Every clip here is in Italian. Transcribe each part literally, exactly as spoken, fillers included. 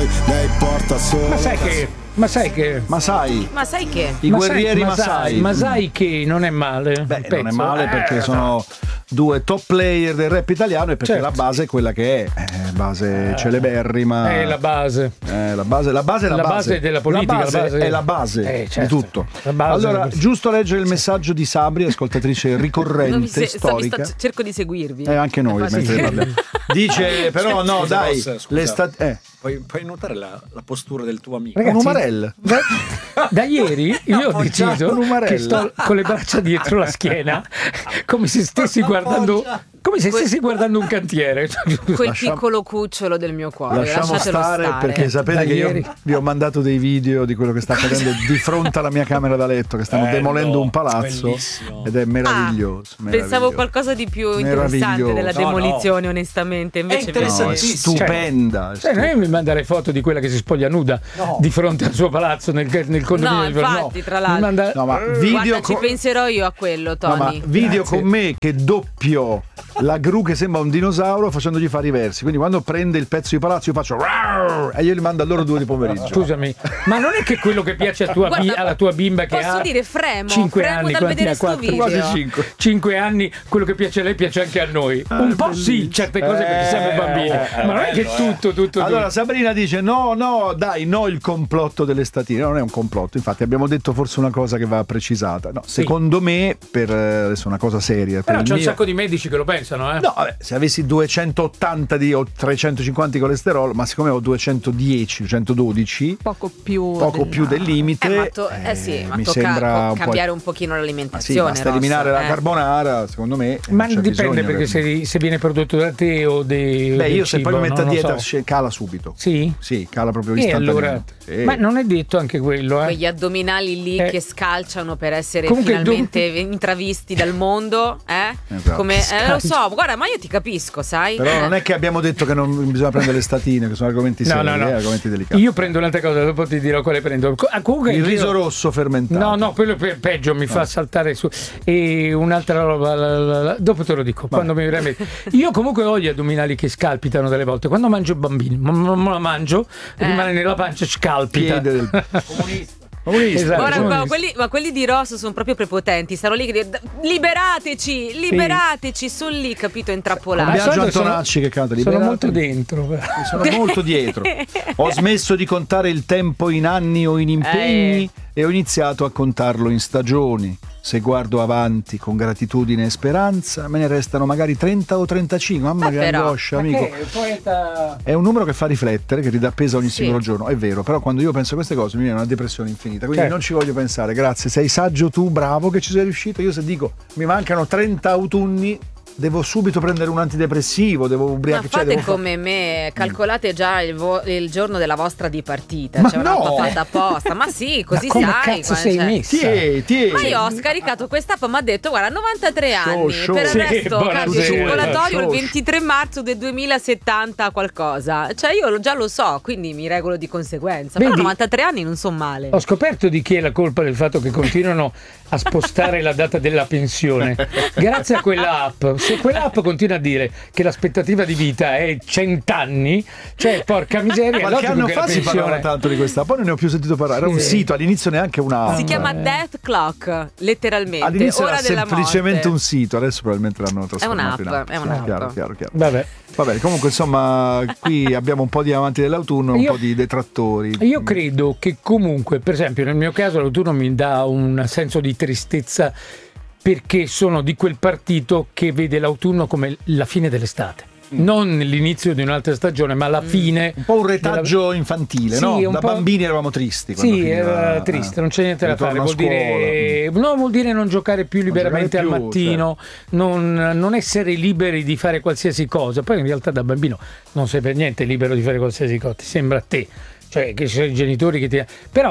poi lei porta solo. Ma sai che Ma sai che Ma sai Ma sai che I ma guerrieri sai, ma sai, Masai. ma sai che non è male. Beh, il non è pezzo? male perché Eh, sono due top player del rap italiano e perché Certo. la base è quella che è, eh, base celeberrima. È la base. Eh, la base, la base è la, La base. base della politica, La base la base- è la base Eh, certo. di tutto. La base allora, della- giusto leggere il messaggio di Sabri, ascoltatrice Non mi ricorrente, se- sto- mi storica. sto- cerco di seguirvi. Eh, anche noi È facile. mentre parliamo. Dice però no, Scusa, dai, Ross, scusa. le stat- eh, Puoi, puoi notare la, la postura del tuo amico? Ragazzi, un umarell. Da, da ieri io ho Appoggiato deciso un umarella. che sto con le braccia dietro la schiena come se stessi guardando come se stessi guardando un cantiere. Quel Lasciamo- piccolo cucciolo del mio cuore. Lasciamo Lasciatelo stare, stare. perché sapete Da che io ieri. vi ho mandato dei video di quello che sta accadendo di fronte alla mia camera da letto, che stanno Bello, demolendo un palazzo bellissimo. ed è meraviglioso. Ah, pensavo meraviglioso. qualcosa di più interessante Meraviglioso. della No, no. demolizione, onestamente. Invece No, è interessantissimo. stupenda. è Cioè, non è che mi manda le foto di quella che si spoglia nuda No. di fronte al suo palazzo nel, nel condominio No, del Verno. infatti, tra Mi l'altro. manda- No, ma Guarda, video ci con... penserò io a quello, no, ma Tony. video Grazie. con me che doppio la gru che sembra un dinosauro facendogli fare i versi. Quindi quando prende il pezzo di palazzo io faccio "Rar!" e io gli mando a loro due di pomeriggio. Scusami, ma non è che quello che piace a tua bi- Guarda, alla tua bimba che posso ha dire fremo, cinque fremo anni, dal quanti vedere ha? sto Quattro? video. Quasi cinque. cinque anni, quello che piace a lei piace anche a noi. Un po' sì, certe cose perché siamo bambini, ma non è che tutto, tutto, Allora tutto. Sabrina dice no, no, dai, no il complotto delle statine, non è un complotto, infatti abbiamo detto forse una cosa che va precisata. No, secondo me, per eh, adesso una cosa seria, per Però il c'è un mio- sacco di medici che lo pensano, eh. No, vabbè, se avessi duecentottanta di, o trecentocinquanta di colesterolo, ma siccome ho duecentodieci, duecentododici, Poco più poco del- più del limite, Eh, ma, to- eh sì, ma mi tocca sembra co- un po'. cambiare un pochino Ma sì, l'alimentazione. basta Ross, eliminare la eh. carbonara, secondo me. Ma non c'è dipende bisogno perché per- se, se viene prodotto da te o dei Beh, del io se cibo, poi mi metto a non lo dieta so. sce- cala subito. Sì? Sì, cala proprio E allora, istantaneamente. Sì. ma non è detto anche quello, eh. Quegli addominali lì Eh. che scalciano per essere Comunque, finalmente intravisti dal mondo, eh? Esatto. Come, eh, lo so, guarda, ma io ti capisco, sai? Però non Eh. è che abbiamo detto che non bisogna prendere le statine, che sono argomenti No, seri, no, no. eh, argomenti delicati. Io prendo un'altra cosa, dopo ti dirò quale prendo. Co- ah, comunque Il io- riso rosso fermentato. No, no, quello è pe- peggio, mi fa saltare su. E un'altra roba, la- la- la- dopo te lo dico, quando mi verrà in mente. Io comunque ho gli addominali che scalpitano delle volte. Quando mangio bambini, ma non la mangio, Eh. rimane nella pancia, scalpita. Piede del comunista. Comunista. Esatto. Guarda, Comunista. ma quelli, ma quelli di Ross sono proprio prepotenti. Stanno lì che dicono, liberateci, liberateci, sono lì, capito, intrappolati. Biagio solito sono- Antonacci che canta Sono Liberate. molto dentro. però. Sono molto dietro. Ho smesso di contare il tempo in anni o in impegni e ho iniziato a contarlo in stagioni. Se guardo avanti con gratitudine e speranza, me ne restano magari trenta o trentacinque. Mamma Eh, che però. angoscia, amico. Perché il poeta... È un numero che fa riflettere, che ridà peso ogni Sì. singolo giorno, è vero, però quando io penso a queste cose mi viene una depressione infinita, quindi Certo. non ci voglio pensare. Grazie, sei saggio tu, bravo che ci sei riuscito. Io se dico mi mancano trenta autunni, devo subito prendere un antidepressivo, devo Ma ubriacarmi. fate cioè, devo fa- come me, calcolate già il, vo- il giorno della vostra dipartita. Ma C'è una no! roba fatta apposta. Ma sì, così Ma come sai. cazzo qua, sei cioè- messa? Tiè, tiè. Ma io ho scaricato quest'app, mi ha detto guarda novantatré anni, show. per Sì, arresto buonasera. cardiocircolatorio il Show. ventitré marzo del duemilasettanta qualcosa. Cioè io lo- già lo so, quindi mi regolo di conseguenza. Però Vedi? novantatré anni non sono male. Ho scoperto di chi è la colpa del fatto che continuano a spostare la data della pensione. Grazie a quella app. Se quella app continua a dire che l'aspettativa di vita è cent'anni, cioè porca miseria, è Qualche logico anno che fa la si parlava pensione... tanto di questa, poi non ne ho più sentito parlare. Era un Sì. sito, all'inizio neanche una. Si chiama eh. Death Clock, letteralmente. All'inizio Ora era della semplicemente morte. un sito, adesso probabilmente l'hanno trasformato in un'app, app. è Sì, un'app. Chiaro, chiaro, chiaro. Vabbè. Va bene, comunque insomma qui abbiamo un po' di amanti dell'autunno, un Io- po' di detrattori. Io credo che comunque, per esempio, nel mio caso l'autunno mi dà un senso di tristezza perché sono di quel partito che vede l'autunno come la fine dell'estate. Non l'inizio di un'altra stagione, ma la fine. Un po' un retaggio infantile, Sì, no? un Da po'- bambini eravamo tristi. quando Sì, finiva, era triste, non c'è niente da fare. ritorno a Vuol dire, no, vuol dire non giocare più liberamente giocare al più, mattino, non, non essere liberi di fare qualsiasi cosa. Poi in realtà da bambino non sei per niente libero di fare qualsiasi cosa, ti sembra a te, cioè che ci sono i genitori che ti. Però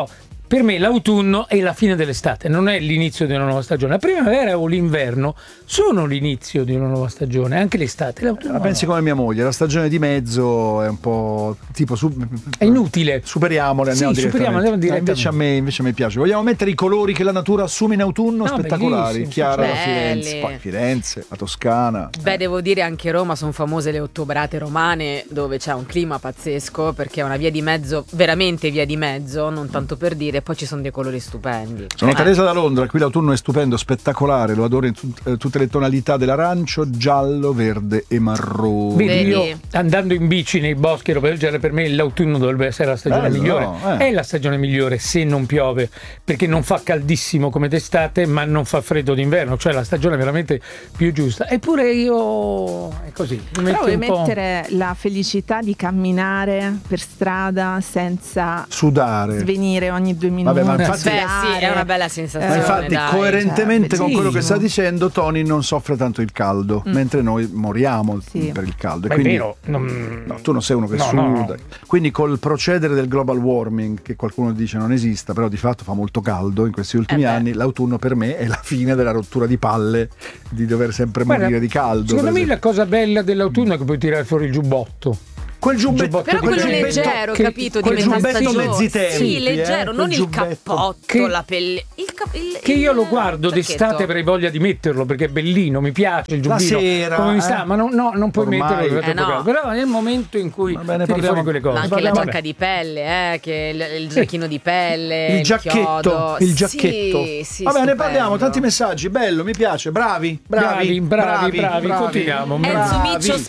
per me l'autunno è la fine dell'estate, non è l'inizio di una nuova stagione. La primavera o l'inverno sono l'inizio di una nuova stagione, anche l'estate. L'autunno La pensi no. come mia moglie, la stagione di mezzo è un po' tipo su- È inutile. superiamole, andiamo Sì, superiamo, direttamente. andiamo No, invece, a me, invece a me piace. Vogliamo mettere i colori che la natura assume in autunno, No, spettacolari. bellissimo, Chiara da belli. Firenze, poi Firenze, la Toscana. Beh, devo dire anche Roma sono famose le ottobrate romane, dove c'è un clima pazzesco, perché è una via di mezzo, veramente via di mezzo, non tanto per dire, poi ci sono dei colori stupendi. Sono Eh. Teresa da Londra, qui l'autunno è stupendo, spettacolare, lo adoro in tut- eh, tutte le tonalità dell'arancio, giallo, verde e marrone. Vedi, Vedi? io andando in bici nei boschi e roba del genere, per me l'autunno dovrebbe essere la stagione Bello, migliore. no? Eh. È la stagione migliore se non piove, perché non fa caldissimo come d'estate, ma non fa freddo d'inverno, cioè la stagione veramente più giusta. Eppure io è così. Mi Però metto vuoi un po'. mettere la felicità di camminare per strada senza Sudare. svenire ogni due minuti. Vabbè, ma infatti- Beh, sì, è una bella Ma sensazione. infatti, dai. coerentemente cioè, con quello che sta bellissimo. dicendo, Tony non soffre tanto il caldo, mentre noi moriamo Sì. per il caldo. E Ma è quindi- vero, non- No, tu non sei uno che No, suda. no, no. Quindi col procedere del global warming, che qualcuno dice non esista, però di fatto fa molto caldo in questi ultimi Eh beh. anni, l'autunno per me è la fine della rottura di palle di dover sempre Guarda, morire di caldo. Secondo per me esempio. la cosa bella dell'autunno è che puoi tirare fuori il giubbotto. Quel giubbetto, giubbotto Però quel quello giubbetto leggero, che- capito, di quel metà giubbetto stagione. mezzitermiti, Sì, eh, leggero, quel non il giubbetto. cappotto, Che- la pelle. Il cap- il- Che io il lo guardo giacchetto. d'estate, avrei voglia di metterlo perché è bellino, mi piace il La giubbino. sera, come mi eh. sta, ma no, no, non puoi Ormai- metterlo perché è Eh, troppo no. caldo. Però è il momento in cui Va bene, tiri parliamo- fuori quelle cose. Ma anche la Parliamo- giacca di pelle, eh, che il, il giacchino di pelle, Il il giacchetto, chiodo. il giacchetto. Sì, sì, Va bene, stupendo. parliamo, tanti messaggi, bello, mi piace, bravi, bravi, Bravi, bravi, bravi, continuiamo. Enzo bravi. Miccio